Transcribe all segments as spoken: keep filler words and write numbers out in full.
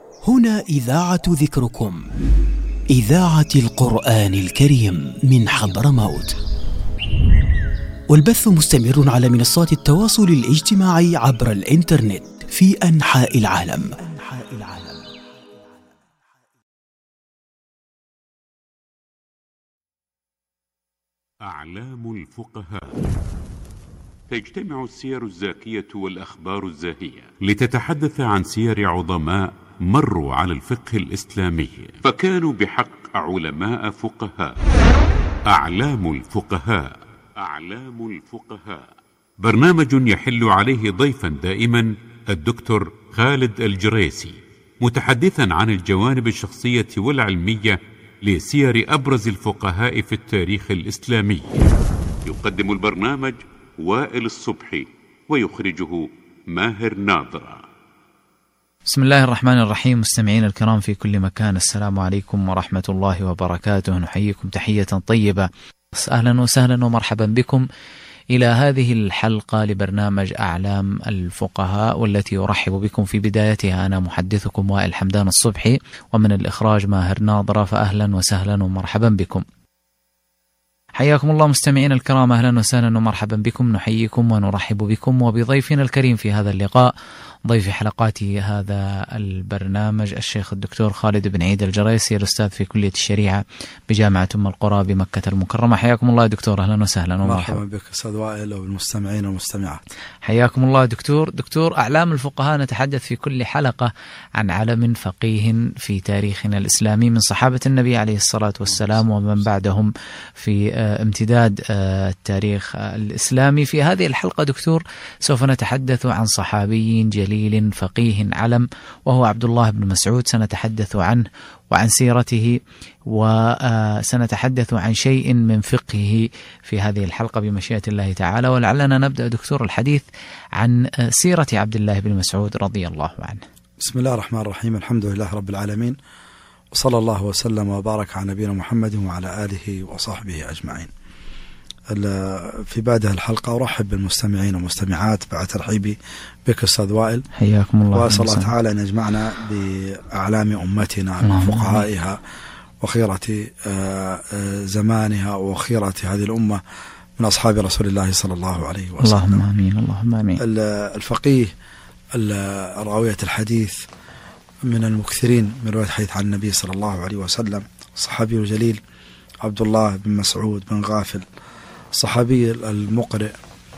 هنا إذاعة ذكركم، إذاعة القرآن الكريم من حضرموت، والبث مستمر على منصات التواصل الاجتماعي عبر الإنترنت في أنحاء العالم. أعلام الفقهاء. تجتمع السير الزاكية والأخبار الزاهية لتتحدث عن سير عظماء مروا على الفقه الإسلامي فكانوا بحق علماء فقهاء. أعلام الفقهاء. أعلام الفقهاء برنامج يحل عليه ضيفا دائما الدكتور خالد الجريسي، متحدثا عن الجوانب الشخصية والعلمية لسير أبرز الفقهاء في التاريخ الإسلامي. يقدم البرنامج وائل الصبحي ويخرجه ماهر ناظرة. بسم الله الرحمن الرحيم. مستمعين الكرام في كل مكان، السلام عليكم ورحمة الله وبركاته. نحييكم تحية طيبة، أهلا وسهلا ومرحبا بكم إلى هذه الحلقة لبرنامج أعلام الفقهاء، والتي يرحب بكم في بدايتها أنا محدثكم وائل حمدان الصبحي، ومن الإخراج ماهر ناظرة. فأهلا وسهلا ومرحبا بكم. حياكم الله مستمعين الكرام، أهلا وسهلا ومرحبا بكم. نحييكم ونرحب بكم وبضيفنا الكريم في هذا اللقاء، ضيف حلقات هذا البرنامج الشيخ الدكتور خالد بن عيد الجريسي، الأستاذ في كلية الشريعة بجامعة أم القرى بمكة المكرمة. حياكم الله دكتور، أهلا وسهلا ومرحبا. مرحبا بك أستاذ وائل وبالمستمعين والمستمعات. حياكم الله دكتور. دكتور، أعلام الفقهاء نتحدث في كل حلقة عن علم فقيه في تاريخنا الإسلامي من صحابة النبي عليه الصلاة والسلام ومن بعدهم في امتداد التاريخ الإسلامي. في هذه الحلقة دكتور سوف نتحدث عن صحابي جليل فقيه علم، وهو عبد الله بن مسعود. سنتحدث عنه وعن سيرته، وسنتحدث عن شيء من فقهه في هذه الحلقة بمشيئة الله تعالى. ولعلنا نبدأ دكتور الحديث عن سيرة عبد الله بن مسعود رضي الله عنه. بسم الله الرحمن الرحيم، الحمد لله رب العالمين، وصلى الله وسلم وبارك على نبينا محمد وعلى آله وصحبه أجمعين. في بعد الحلقة أرحب بالمستمعين والمستمعات بعد ترحيبي بك أستاذ وائل. حياكم الله. وأسأل الله تعالى أن يجمعنا بأعلام أمتنا وفقهائها وخيرة زمانها وخيرة هذه الأمة من أصحاب رسول الله صلى الله عليه وسلم. اللهم آمين. اللهم آمين. الفقيه راوية الحديث من المكثرين من رواية الحديث عن النبي صلى الله عليه وسلم، الصحابي الجليل عبد الله بن مسعود بن غافل، الصحابي المقرئ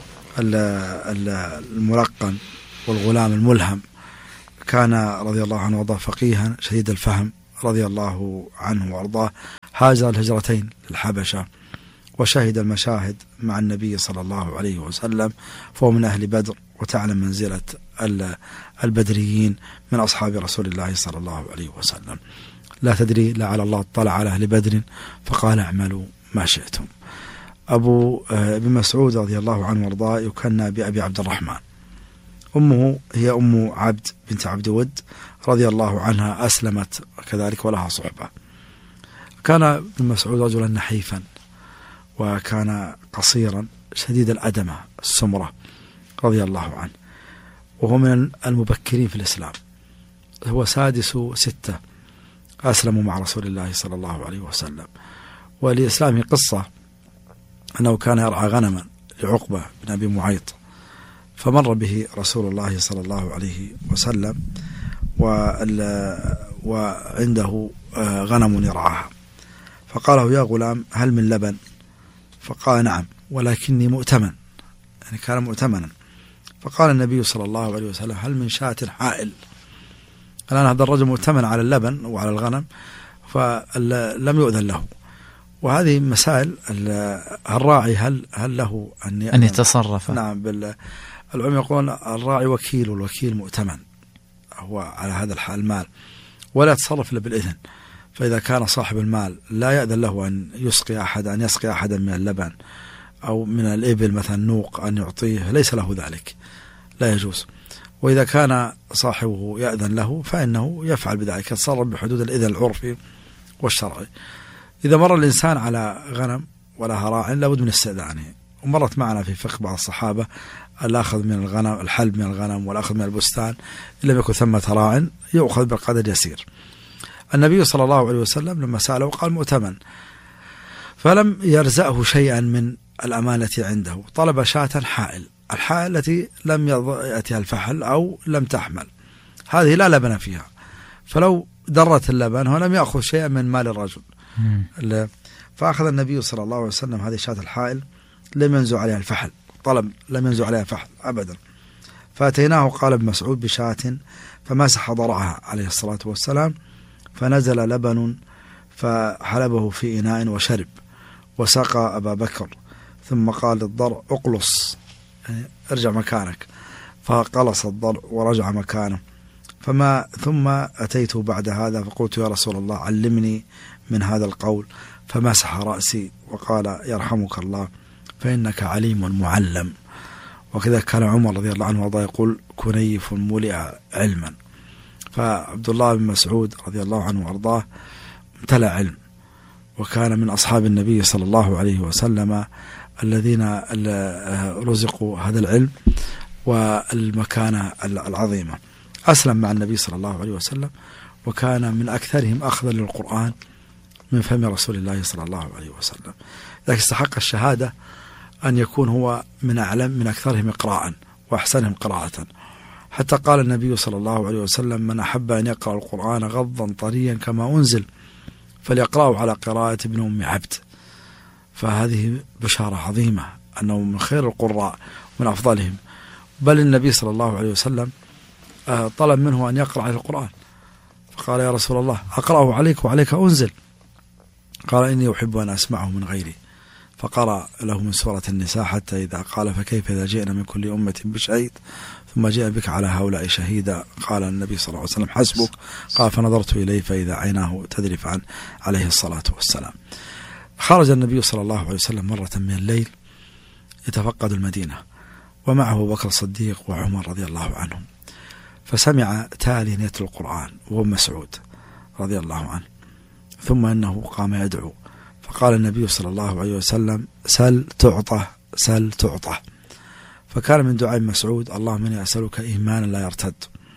الملقن والغلام الملهم، كان رضي الله عنه وارضاه فقيها شديد الفهم رضي الله عنه وارضاه. هاجر الهجرتين للحبشة وشهد المشاهد مع النبي صلى الله عليه وسلم، فهو من أهل بدر، وتعلم منزلة البدريين من أصحاب رسول الله صلى الله عليه وسلم. لا تدري لعل الله اطلع على أهل بدر فقال اعملوا ما شئتم. أبو ابن مسعود رضي الله عنه وارضاه يكنى بأبي عبد الرحمن. أمه هي أم عبد بنت عبد ود رضي الله عنها، أسلمت كذلك ولها صحبة. كان ابن مسعود رجلا نحيفا، وكان قصيرا شديد الأدمة السمرة رضي الله عنه، وهو من المبكرين في الإسلام. هو سادس ستة أسلموا مع رسول الله صلى الله عليه وسلم. ولإسلامه قصة أنه كان يرعى غنما لعقبة بن أبي معيط، فمر به رسول الله صلى الله عليه وسلم وعنده غنم يرعاها، فقال له يا غلام هل من لبن؟ فقال نعم ولكني مؤتمن، يعني كان مؤتمنا. فقال النبي صلى الله عليه وسلم هل من شاة حائل؟ الآن هذا الرجل مؤتمن على اللبن وعلى الغنم فلم يؤذن له. وهذه مسائل الراعي هل هل له أن أن يتصرف. نعم، العلماء يقولون الراعي وكيل والوكيل مؤتمن هو على هذا المال، ولا يتصرف إلا بالإذن. فإذا كان صاحب المال لا يأذن له أن يسقي أحد أن يسقي أحدا من اللبن أو من الإبل مثلا نوق أن يعطيه، ليس له ذلك، لا يجوز. وإذا كان صاحبه يأذن له فإنه يفعل بذلك، يتصرف بحدود الإذن العرفي والشرعي. إذا مر الإنسان على غنم ولها راع لابد من استئذانه. ومرت معنا في فقه بعض الصحابة الأخذ من الغنم، الحلب من الغنم والأخذ من البستان، إن لم يكن ثمة راع يؤخذ بالقدر يسير. النبي صلى الله عليه وسلم لما سأله قال مؤتمن، فلم يرزأه شيئا من الأمانة عنده، طلب شاة حائل، الحائل التي لم يأتيها الفحل أو لم تحمل، هذه لا لبن فيها، فلو درت اللبن هو لم يأخذ شيئا من مال الرجل. فأخذ النبي صلى الله عليه وسلم هذه شاة الحائل، لم ينزع عليها الفحل، طلب لم ينزع عليها الفحل أبدا. فأتيناه قال ابن مسعود بشاة فمسح ضرعها عليه الصلاة والسلام، فنزل لبن فحلبه في إناء وشرب، وسقى أبا بكر، ثم قال للضرع اقلص، يعني ارجع مكانك، فقلص الضرع ورجع مكانه. فما ثم أتيت بعد هذا فقلت يا رسول الله علمني من هذا القول، فمسح رأسي وقال يرحمك الله فإنك عليم معلم. وكذا كان عمر رضي الله عنه وارضاه يقول كنيف ملئ علما. فعبد الله بن مسعود رضي الله عنه وارضاه امتلأ علم، وكان من أصحاب النبي صلى الله عليه وسلم الذين رزقوا هذا العلم والمكانة العظيمة. أسلم مع النبي صلى الله عليه وسلم، وكان من أكثرهم أخذا للقرآن من فم رسول الله صلى الله عليه وسلم، لكن استحق الشهادة أن يكون هو من أعلم من أكثرهم إقراء وأحسنهم قراءة، حتى قال النبي صلى الله عليه وسلم من أحب أن يقرأ القرآن غضا طريا كما أنزل فليقرأه على قراءة ابن أم عبد. فهذه بشارة عظيمة أنه من خير القراء ومن أفضلهم، بل النبي صلى الله عليه وسلم طلب منه أن يقرأ عليه القرآن، فقال يا رسول الله أقرأه عليك وعليك أنزل، قال إني أحب أن أسمعه من غيري، فقرأ له من سورة النساء حتى إذا قال فكيف إذا جئنا من كل أمة بشهيد ثم جاء بك على هؤلاء شهيدا، قال النبي صلى الله عليه وسلم حسبك، قال فنظرت إليه فإذا عيناه تذرفان عليه الصلاة والسلام. خرج النبي صلى الله عليه وسلم مرة من الليل يتفقد المدينة، ومعه أبو بكر الصديق وعمر رضي الله عنهم، فسمع تاليا يتلو القرآن وهو مسعود رضي الله عنه، ثم إنه قام يدعو، فقال النبي صلى الله عليه وسلم سل تعطى سل تعطى. فكان من دعاء مسعود اللهم إني أسألك إيمانا لا يرتد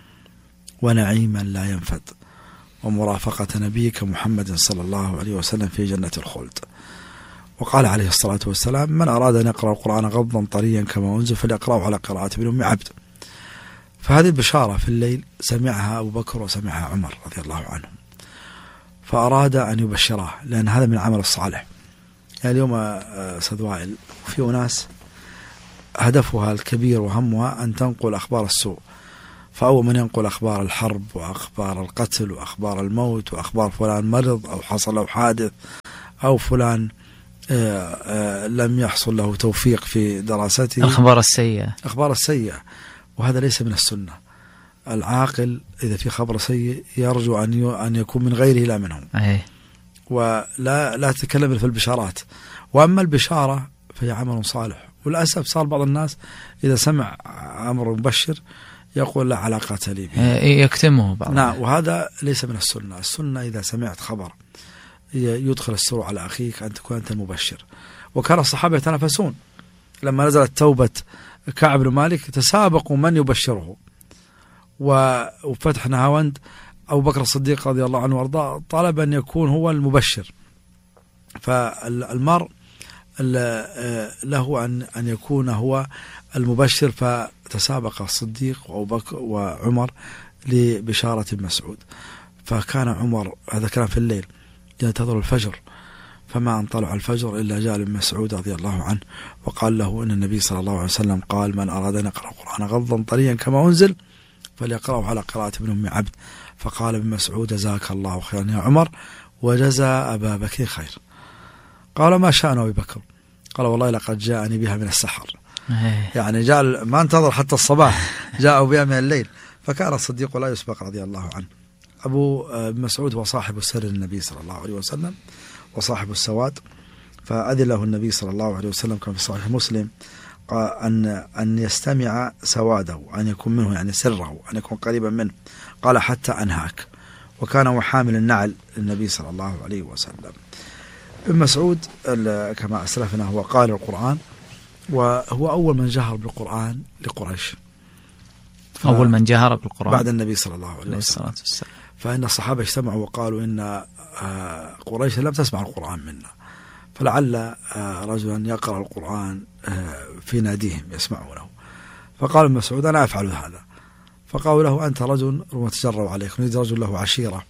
ونعيما لا ينفد ومرافقة نبيك محمد صلى الله عليه وسلم في جنة الخلد. وقال عليه الصلاة والسلام من أراد أن يقرأ القرآن غضا طريا كما أنزل فليقرأه على قراءة ابن أم عبد. فهذه البشارة في الليل سمعها أبو بكر وسمعها عمر رضي الله عنهم، فأراد أن يبشراه، لأن هذا من العمل الصالح. يعني اليوم أستاذ وائل في أناس هدفها الكبير وهمها أن تنقل أخبار السوء، فأول من ينقل أخبار الحرب وأخبار القتل وأخبار الموت وأخبار فلان مرض أو حصل له حادث أو فلان آآ آآ لم يحصل له توفيق في دراسته، الأخبار السيئة أخبار السيئة، وهذا ليس من السنة. العاقل إذا في خبر سيء يرجو أن أن يكون من غيره لا منهم، أيه. ولا لا تتكلم في البشارات. وأما البشارة فهي عمل صالح، وللأسف صار بعض الناس إذا سمع أمر مبشر يقول لا علاقة لي به، يكتمه بعض. نعم، وهذا ليس من السنة. السنة إذا سمعت خبر يدخل السرور على أخيك أن تكون أنت المبشر. وكان الصحابة يتنافسون لما نزلت توبة كعب بن مالك، تسابقوا من يبشره، وفتح نهاوند أبو بكر الصديق رضي الله عنه وارضاه طلب أن يكون هو المبشر، فالمرء له أن أن يكون هو المبشر، فتسابق الصديق وأبو بكر وعمر لبشارة مسعود. فكان عمر، هذا كان في الليل، ينتظر الفجر، فما أن طلع الفجر إلا جاء ابن مسعود رضي الله عنه وقال له إن النبي صلى الله عليه وسلم قال من أراد أن يقرأ القرآن غضا طريا كما أنزل فليقرأه على قراءة ابن أم عبد. فقال ابن مسعود جزاك الله خيرا يا عمر وجزى أبا بكر خير. قال ما شأن أبي بكر؟ قال والله لقد جاءني بها من السحر، يعني جاء ما انتظر حتى الصباح، جاءوا بها من الليل. فكان الصديق لا يسبق رضي الله عنه. أبو مسعود هو صاحب سر النبي صلى الله عليه وسلم وصاحب السواد، فأذن له النبي صلى الله عليه وسلم كان في صحيح مسلم أن أن يستمع سواده، أن يكون منه يعني سره، أن يكون قريبا منه. قال حتى أنهاك، وكان هو حامل النعل للنبي صلى الله عليه وسلم. ابن مسعود كما أسلفنا هو قارئ القرآن، وهو أول من جهر بالقرآن لقريش، أول من جهر بالقرآن بعد النبي صلى الله عليه وسلم. فإن الصحابة اجتمعوا وقالوا إن قريش لم تسمع القرآن منا، فلعل رجلا يقرأ القرآن في ناديهم يسمعونه. فقال ابن مسعود أنا أفعل هذا. فقالوا له أنت رجل متجروا عليك، نريد رجل له عشيرة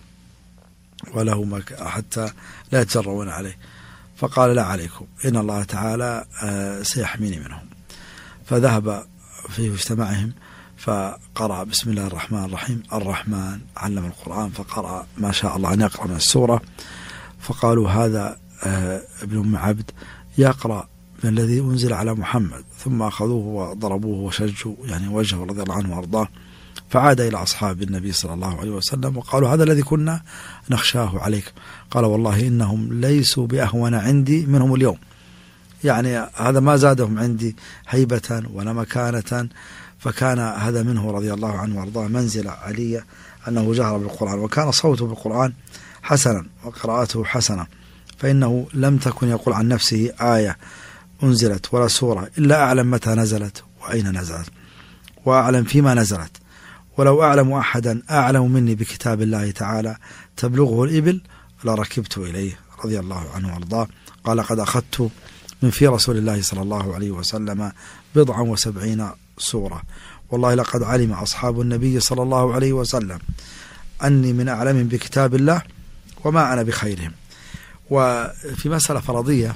وله حتى لا يتجرؤون عليه. فقال لا عليكم، إن الله تعالى سيحميني منهم. فذهب في اجتماعهم فقرأ بسم الله الرحمن الرحيم، الرحمن علم القرآن، فقرأ ما شاء الله أن يقرأ من السورة. فقالوا هذا ابن أم عبد يقرأ من الذي أنزل على محمد، ثم أخذوه وضربوه وشجوا يعني وجهه رضي الله عنه وأرضاه. فعاد إلى أصحاب النبي صلى الله عليه وسلم وقالوا هذا الذي كنا نخشاه عليك. قال والله إنهم ليسوا بأهون عندي منهم اليوم، يعني هذا ما زادهم عندي هيبة ولا مكانة. فكان هذا منه رضي الله عنه وارضاه منزلة علية أنه جهر بالقرآن، وكان صوته بالقرآن حسنا وقراءته حسنة، فإنه لم تكن يقول عن نفسه آية أنزلت ولا سورة إلا أعلم متى نزلت وأين نزلت وأعلم فيما نزلت، ولو أعلم أحدا أعلم مني بكتاب الله تعالى تبلغه الإبل لركبت إليه رضي الله عنه وارضاه. قال قد أخذت من في رسول الله صلى الله عليه وسلم بضعا وسبعين سورة، والله لقد علم أصحاب النبي صلى الله عليه وسلم أني من أعلمهم بكتاب الله وما أنا بخيرهم. وفي مسألة فرضية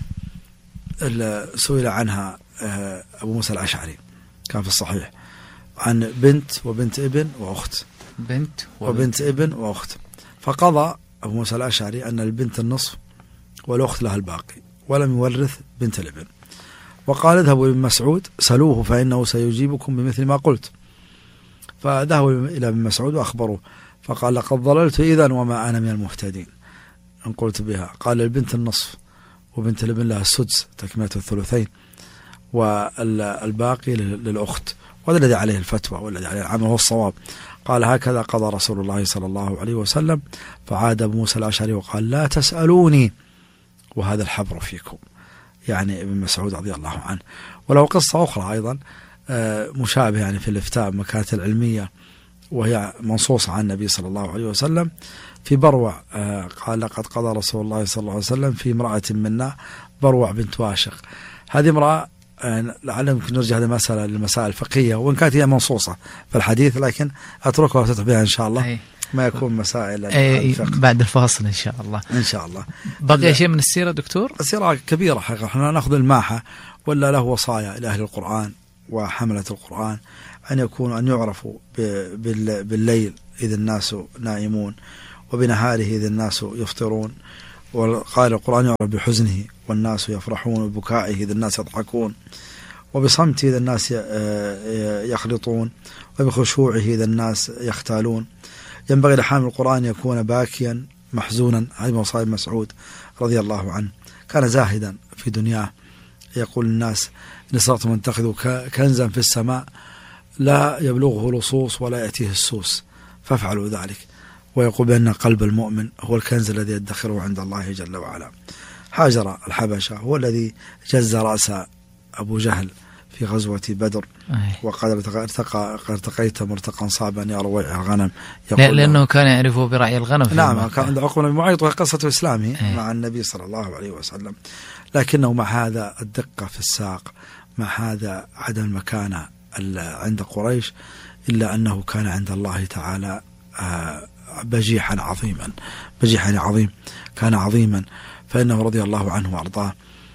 سئل عنها أبو موسى الأشعري كان في الصحيح عن بنت وبنت ابن وأخت، بنت وبنت ابن وأخت، فقضى أبو موسى الأشعري أن البنت النصف والأخت لها الباقي، ولم يورث بنت الابن. وقال اذهبوا لابن مسعود سلوه فإنه سيجيبكم بمثل ما قلت. فذهبوا إلى ابن مسعود وأخبروه، فقال لقد ضللت إذن وما أنا من المهتدين إن قلت بها. قال البنت النصف وبنت الابن لها السدس تكملة الثلثين، والباقي للأخت، وهذا الذي عليه الفتوى والذي عليه العمل هو الصواب. قال هكذا قضى رسول الله صلى الله عليه وسلم. فعاد أبو موسى الأشعري وقال لا تسألوني وهذا الحبر فيكم، يعني ابن مسعود رضي الله عنه. وله قصة أخرى أيضا مشابهة يعني في الإفتاء مكانة العلمية، وهي منصوصة عن النبي صلى الله عليه وسلم في بروع. قال لقد قضى رسول الله صلى الله عليه وسلم في امرأة منا بروع بنت واشق. هذه امرأة لعل يمكن نرجع هذه المسألة للمسائل الفقهية، وإن كانت هي منصوصة في الحديث لكن أتركها وتتبع بها إن شاء الله أي. ما يكون مسائل الفقه بعد الفاصل إن شاء الله. إن شاء الله. بقي شيء من السيرة دكتور؟ السيرة كبيرة حقيقة، احنا نأخذ الماحة، ولا له وصايا لأهل القرآن وحملة القرآن أن يكونوا أن يعرفوا بالليل إذ الناس نائمون، وبنهاره إذ الناس يفطرون. وقال القرآن يعرف بحزنه والناس يفرحون، وبكائه إذ الناس يضحكون، وبصمته إذا الناس يخلطون، وبخشوعه إذا الناس يختالون. ينبغي لحامل القرآن يكون باكيا محزونا. هذه مصائب مسعود رضي الله عنه، كان زاهدا في دنياه. يقول الناس إن صرت منتخذ كنزا في السماء لا يبلغه لصوص ولا يأتيه السوس فافعلوا ذلك. ويقول بأن قلب المؤمن هو الكنز الذي يدخره عند الله جل وعلا. هاجر الحبشة، هو الذي جز رأس أبو جهل في غزوة بدر. وقد ارتقى ارتقيت مرتقا صعبا يا رويع الغنم، لأنه كان يعرفه برعي الغنم. نعم، كان عند عقبة بن معيط، وهي قصة إسلامه أي. مع النبي صلى الله عليه وسلم. لكنه مع هذا الدقة في الساق، مع هذا عدم المكانة عند قريش، إلا أنه كان عند الله تعالى بجيحا عظيما، بجيحا عظيم، كان عظيما. فإنه رضي الله عنه وأرضاه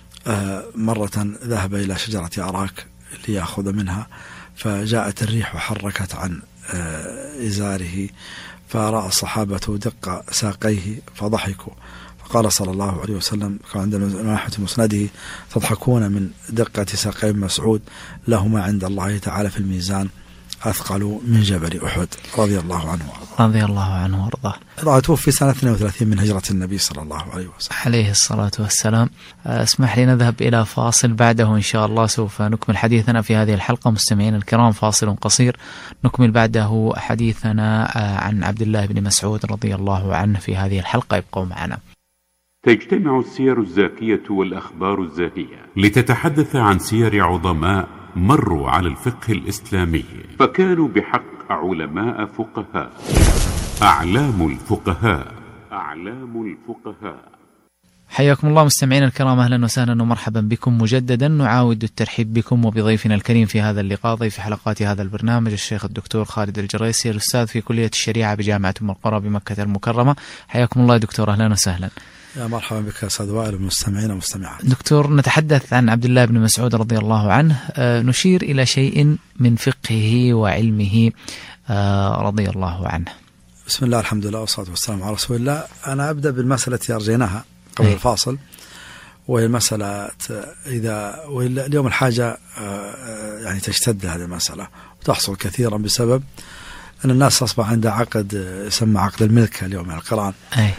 مرة ذهب إلى شجرة أراك ليأخذ منها، فجاءت الريح وحركت عن إزاره، فرأى الصحابة دق ساقيه فضحكوا. فقال صلى الله عليه وسلم كان عند ناحية مسنده تضحكون من دقة ساقي مسعود، لهما عند الله تعالى في الميزان أثقل من جبل أحد رضي الله عنه وارضاه. رضي الله عنه وارضاه. توفي سنة اثنين وثلاثين من هجرة النبي صلى الله عليه وسلم عليه الصلاة والسلام. اسمح لي نذهب إلى فاصل، بعده إن شاء الله سوف نكمل حديثنا في هذه الحلقة. مستمعين الكرام، فاصل قصير نكمل بعده حديثنا عن عبد الله بن مسعود رضي الله عنه في هذه الحلقة. يبقوا معنا. تجتمع السير الزاكية والأخبار الزاهية لتتحدث عن سير عظماء مروا على الفقه الإسلامي فكانوا بحق علماء فقهاء. أعلام الفقهاء. أعلام الفقهاء. حياكم الله مستمعينا الكرام، أهلا وسهلا ومرحبا بكم مجددا. نعاود الترحيب بكم وبضيفنا الكريم في هذا اللقاء، ضيف حلقات هذا البرنامج الشيخ الدكتور خالد الجريسي، الأستاذ في كلية الشريعة بجامعة أم القرى بمكة المكرمة. حياكم الله دكتور، أهلا وسهلا. يا مرحبا بك أستاذ وائل والمستمعين والمستمعات. دكتور، نتحدث عن عبد الله بن مسعود رضي الله عنه، نشير إلى شيء من فقهه وعلمه رضي الله عنه. بسم الله، الحمد لله والصلاة والسلام على رسول الله. أنا أبدأ بالمسألة التي أرجيناها قبل أي. الفاصل، وهي المسألة إذا اليوم الحاجة يعني تشتد هذه المسألة وتحصل كثيرا بسبب أن الناس أصبح عندها عقد يسمى عقد الملكة اليوم على القرآن،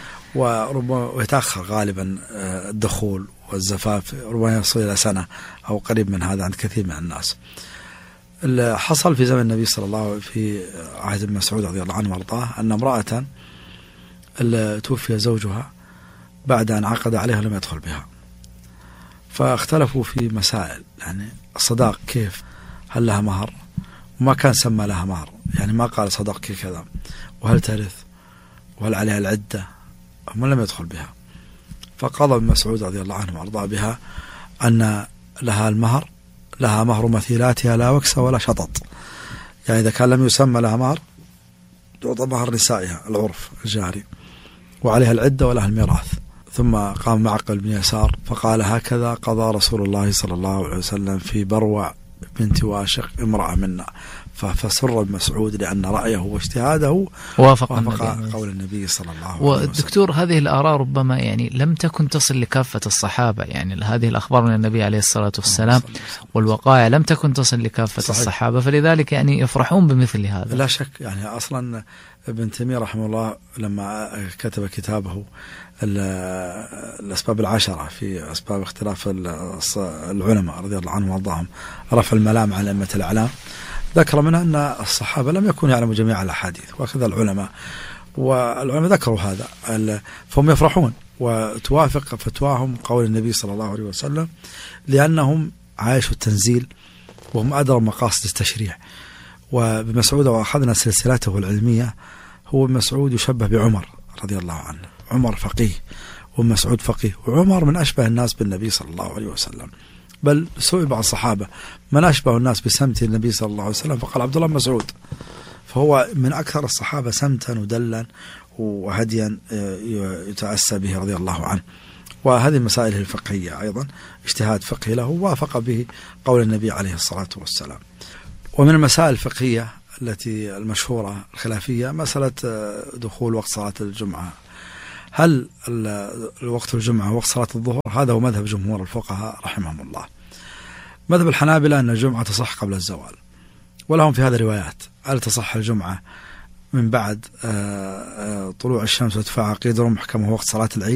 وربما يتأخر غالبا الدخول والزفاف، ربما يصل إلى سنة أو قريب من هذا عند كثير من الناس. اللي حصل في زمن النبي صلى الله عليه وسلم في عهد ابن مسعود رضي الله عنه وارضاه أن امرأة توفي زوجها بعد أن عقد عليها لم يدخل بها، فاختلفوا في مسائل، يعني الصداق كيف، هل لها مهر، وما كان سمى لها مهر، يعني ما قال صدقك كذا، وهل ترث، وهل عليها العدة، هم لم يدخل بها. فقضى ابن مسعود رضي الله عنه وارضاه بها أن لها المهر، لها مهر مثيلاتها لا وكس ولا شطط، يعني إذا كان لم يسمى لها مهر تعطى مهر نسائها العرف الجاري، وعليها العدة ولها الميراث. ثم قام معقل بن يسار فقال هكذا قضى رسول الله صلى الله عليه وسلم في بروع بنت واشق امرأة منا، فسر ابن مسعود لأن رأيه واجتهاده وافق, وافق قول النبي صلى الله عليه وسلم. والدكتور هذه الآراء ربما يعني لم تكن تصل لكافة الصحابة، يعني هذه الأخبار من النبي عليه الصلاة والسلام والوقائع لم تكن تصل لكافة صحيح. الصحابة، فلذلك يعني يفرحون بمثل هذا. لا شك، يعني أصلا ابن تيمية رحمه الله لما كتب كتابه الأسباب العشرة في أسباب اختلاف العلماء رضي الله عنهم وارضاهم، رفع الملام على أئمة الأعلام، ذكر منها أن الصحابة لم يكونوا يعلموا جميع الأحاديث، وكذا العلماء، والعلماء ذكروا هذا، فهم يفرحون وتوافق فتواهم قول النبي صلى الله عليه وسلم، لأنهم عايشوا التنزيل وهم أدرى مقاصد التشريع. وابن مسعود وأخذنا سلسلته العلمية، هو ابن مسعود يشبه بعمر رضي الله عنه، عمر فقيه وابن مسعود فقيه، وعمر من أشبه الناس بالنبي صلى الله عليه وسلم، بل سئل بعض الصحابة من أشبه الناس بسمت النبي صلى الله عليه وسلم، فقال عبد الله بن مسعود، فهو من أكثر الصحابة سمتا ودلا وهديا يتأسى به رضي الله عنه. وهذه المسائل الفقهية أيضا اجتهاد فقهي له وافق به قول النبي عليه الصلاة والسلام. ومن المسائل الفقهية التي المشهورة الخلافية مسألة دخول وقت صلاة الجمعة، هل الوقت الجمعة وقت صلاة الظهر؟ هذا هو مذهب جمهور الفقهاء رحمهم الله. مذهب الحنابلة أن الجمعة تصح قبل الزوال، ولهم في هذا روايات، هل تصح الجمعة من بعد طلوع الشمس وارتفاع عقيد رمح كما هو وقت صلاة العيد،